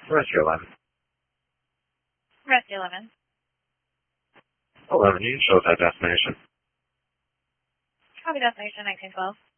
Rescue 11. Rescue 11. 11, you can show us that destination. Copy destination 1912.